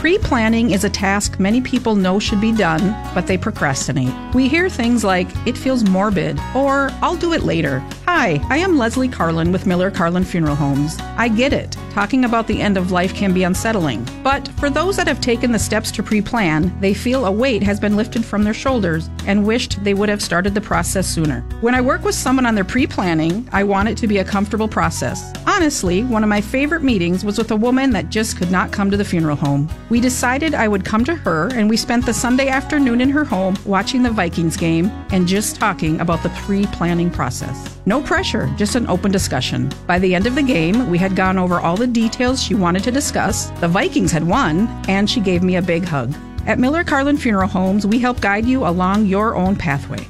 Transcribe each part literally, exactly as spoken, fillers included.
Pre-planning is a task many people know should be done, but they procrastinate. We hear things like, it feels morbid, or I'll do it later. Hi, I am Leslie Carlin with Miller Carlin Funeral Homes. I get it. Talking about the end of life can be unsettling. But for those that have taken the steps to pre-plan, they feel a weight has been lifted from their shoulders and wished they would have started the process sooner. When I work with someone on their pre-planning, I want it to be a comfortable process. Honestly, one of my favorite meetings was with a woman that just could not come to the funeral home. We decided I would come to her, and we spent the Sunday afternoon in her home watching the Vikings game and just talking about the pre-planning process. No pressure, just an open discussion. By the end of the game, we had gone over all the details she wanted to discuss, the Vikings had won, and she gave me a big hug. At Miller Carlin Funeral Homes, we help guide you along your own pathway.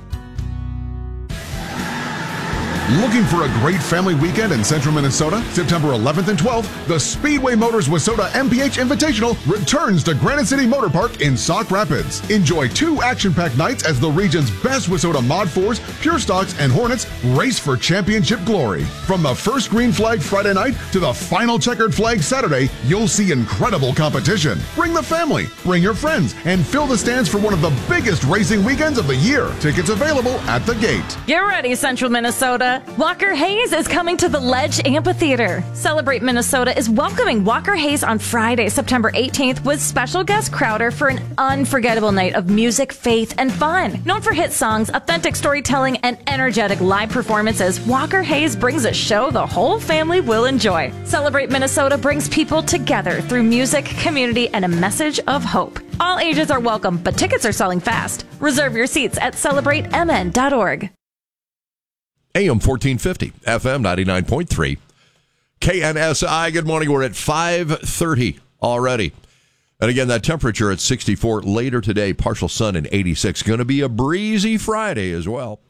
Looking for a great family weekend in central Minnesota? September eleventh and twelfth, the Speedway Motors Wissota M P H Invitational returns to Granite City Motor Park in Sauk Rapids. Enjoy two action-packed nights as the region's best Wissota Mod fours, Pure Stocks, and Hornets race for championship glory. From the first green flag Friday night to the final checkered flag Saturday, you'll see incredible competition. Bring the family, bring your friends, and fill the stands for one of the biggest racing weekends of the year. Tickets available at the gate. Get ready, Central Minnesota. Walker Hayes is coming to the Ledge Amphitheater. Celebrate Minnesota is welcoming Walker Hayes on Friday, September eighteenth with special guest Crowder for an unforgettable night of music, faith, and fun. Known for hit songs, authentic storytelling, and energetic live performances, Walker Hayes brings a show the whole family will enjoy. Celebrate Minnesota brings people together through music, community, and a message of hope. All ages are welcome, but tickets are selling fast. Reserve your seats at celebrate m n dot org. A M fourteen fifty, F M ninety-nine point three, K N S I. Good morning. We're at five thirty already. And again, that temperature at sixty-four. Later today, partial sun and eighty-six. Going to be a breezy Friday as well.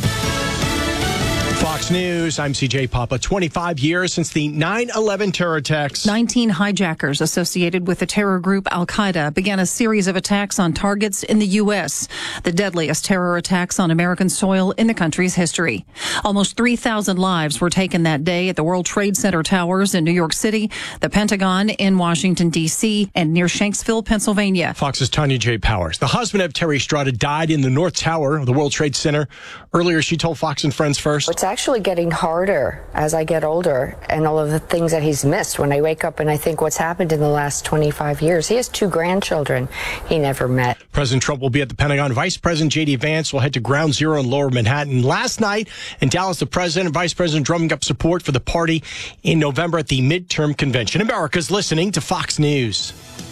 Fox News, I'm C J Papa. twenty-five years since the nine eleven terror attacks. nineteen hijackers associated with the terror group Al-Qaeda began a series of attacks on targets in the U S, the deadliest terror attacks on American soil in the country's history. Almost three thousand lives were taken that day at the World Trade Center towers in New York City, the Pentagon in Washington, D C, and near Shanksville, Pennsylvania. Fox's Tanya J. Powers. The husband of Terry Strada died in the North Tower of the World Trade Center. Earlier, she told Fox and Friends First. It's actually getting harder as I get older, and all of the things that he's missed. When I wake up and I think what's happened in the last twenty-five years, he has two grandchildren he never met. President Trump will be at the Pentagon. Vice President J D. Vance will head to Ground Zero in Lower Manhattan. Last night in Dallas, the president and vice president drumming up support for the party in November at the midterm convention. America's listening to Fox News.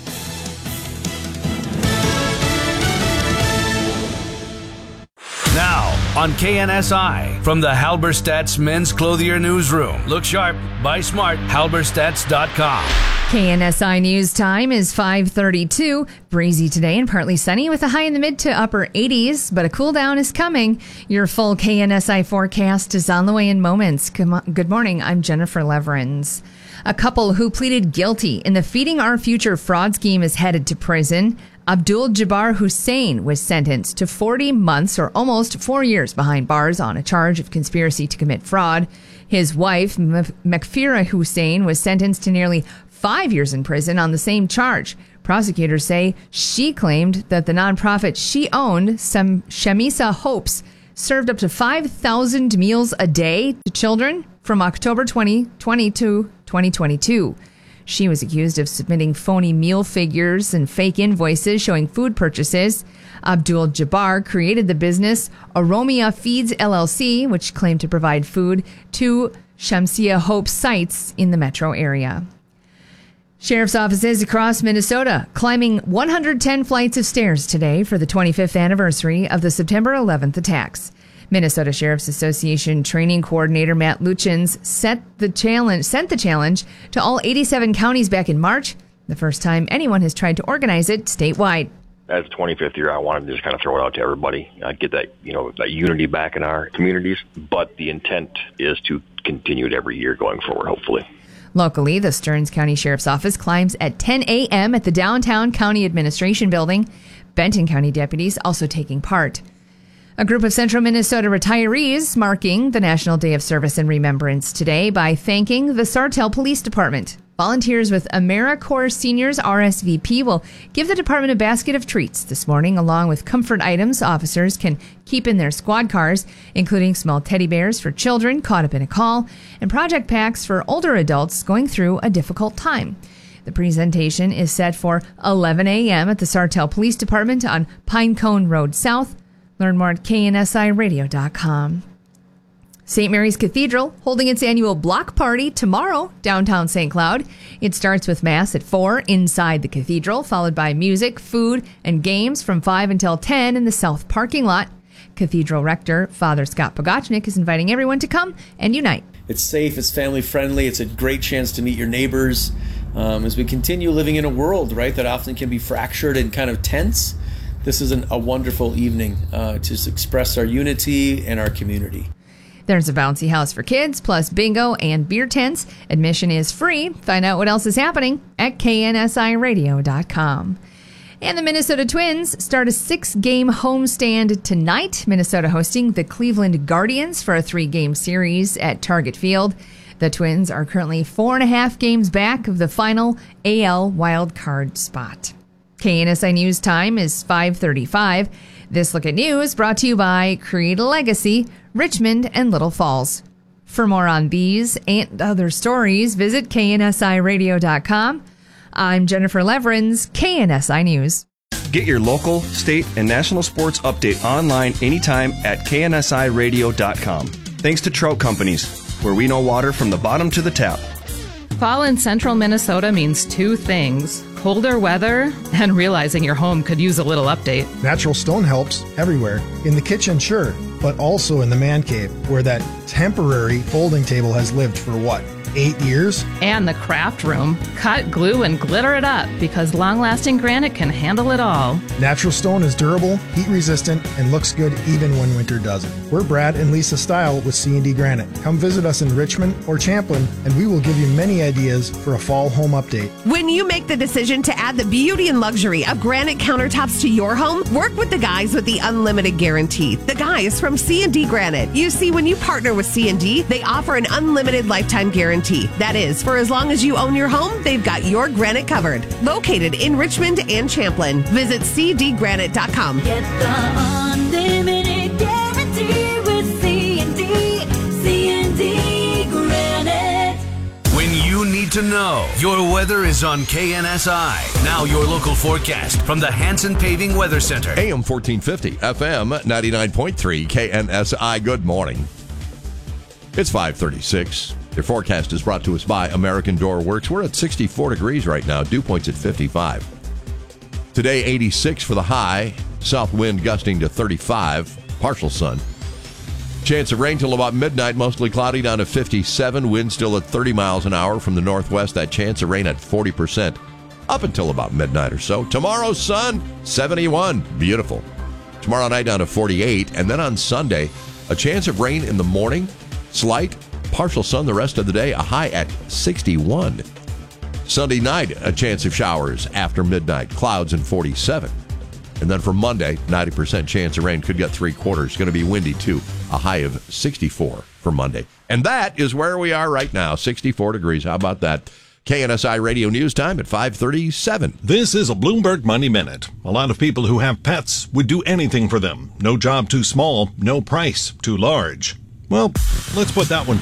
Now on K N S I from the Halberstadt's Men's Clothier Newsroom. Look sharp, buy smart, halberstadts dot com. K N S I News time is five thirty-two. Breezy today and partly sunny with a high in the mid to upper eighties, but a cool down is coming. Your full K N S I forecast is on the way in moments. Good morning, I'm Jennifer Leverins. A couple who pleaded guilty in the Feeding Our Future fraud scheme is headed to prison. Abdul Jabbar Hussain was sentenced to forty months or almost four years behind bars on a charge of conspiracy to commit fraud. His wife, Makfira Hussain, was sentenced to nearly five years in prison on the same charge. Prosecutors say she claimed that the nonprofit she owned, Shamisa Hopes, served up to five thousand meals a day to children from October twenty twenty to twenty twenty-two. She was accused of submitting phony meal figures and fake invoices showing food purchases. Abdul Jabbar created the business Aromia Feeds L L C, which claimed to provide food to Shamsia Hope sites in the metro area. Sheriff's offices across Minnesota climbing one hundred ten flights of stairs today for the twenty-fifth anniversary of the September eleventh attacks. Minnesota Sheriff's Association training coordinator Matt Luchins set the challenge, sent the challenge to all eighty-seven counties back in March, the first time anyone has tried to organize it statewide. As twenty-fifth year, I wanted to just kind of throw it out to everybody, uh, get that, you know, that unity back in our communities. But the intent is to continue it every year going forward, hopefully. Locally, the Stearns County Sheriff's Office climbs at ten a.m. at the downtown County Administration Building. Benton County deputies also taking part. A group of Central Minnesota retirees marking the National Day of Service and Remembrance today by thanking the Sartell Police Department. Volunteers with AmeriCorps Seniors R S V P will give the department a basket of treats this morning, along with comfort items officers can keep in their squad cars, including small teddy bears for children caught up in a call and project packs for older adults going through a difficult time. The presentation is set for eleven a.m. at the Sartell Police Department on Pinecone Road South. Learn more at K N S I radio dot com. Saint Mary's Cathedral holding its annual block party tomorrow, downtown Saint Cloud. It starts with Mass at four inside the cathedral, followed by music, food, and games from five until ten in the south parking lot. Cathedral Rector Father Scott Pogachnik is inviting everyone to come and unite. It's safe, it's family friendly, it's a great chance to meet your neighbors um, as we continue living in a world, right, that often can be fractured and kind of tense. This is an, a wonderful evening uh, to express our unity and our community. There's a bouncy house for kids, plus bingo and beer tents. Admission is free. Find out what else is happening at K N S I radio dot com. And the Minnesota Twins start a six-game homestand tonight. Minnesota hosting the Cleveland Guardians for a three-game series at Target Field. The Twins are currently four and a half games back of the final A L wildcard spot. K N S I News time is five thirty-five. This Look at News brought to you by Create a Legacy, Richmond and Little Falls. For more on these and other stories, visit K N S I radio dot com. I'm Jennifer Leverins, K N S I News. Get your local, state, and national sports update online anytime at K N S I radio dot com. Thanks to Trout Companies, where we know water from the bottom to the tap. Fall in central Minnesota means two things: colder weather and realizing your home could use a little update. Natural stone helps everywhere. In the kitchen, sure, but also in the man cave, where that temporary folding table has lived for what, eight years? And the craft room. Cut, glue, and glitter it up, because long-lasting granite can handle it all. Natural stone is durable, heat-resistant, and looks good even when winter doesn't. We're Brad and Lisa Style with C and D Granite. Come visit us in Richmond or Champlin, and we will give you many ideas for a fall home update. When you make the decision to add the beauty and luxury of granite countertops to your home, work with the guys with the unlimited guarantee. The guys from C and D Granite. You see, when you partner with C and D, they offer an unlimited lifetime guarantee. That is, for as long as you own your home, they've got your granite covered. Located in Richmond and Champlin. Visit C D granite dot com. Get the unlimited guarantee with C and D. C and D Granite. When you need to know, your weather is on K N S I. Now your local forecast from the Hanson Paving Weather Center. A M fourteen fifty, F M ninety-nine point three, K N S I. Good morning. It's five thirty-six. Your forecast is brought to us by American Door Works. We're at sixty-four degrees right now. Dew point's at fifty-five. Today, eighty-six for the high. South wind gusting to thirty-five. Partial sun. Chance of rain till about midnight. Mostly cloudy down to fifty-seven. Wind still at thirty miles an hour from the northwest. That chance of rain at forty percent. Up until about midnight or so. Tomorrow, sun, seventy-one. Beautiful. Tomorrow night down to forty-eight. And then on Sunday, a chance of rain in the morning. Slight. Partial sun the rest of the day, a high at sixty-one. Sunday night, a chance of showers after midnight, clouds and forty-seven. And then for Monday, ninety percent chance of rain, could get three quarters. Going to be windy too, a high of sixty-four for Monday. And that is where we are right now, sixty-four degrees. How about that? K N S I Radio News Time at five thirty-seven. This is a Bloomberg Money Minute. A lot of people who have pets would do anything for them. No job too small, no price too large. Well, let's put that one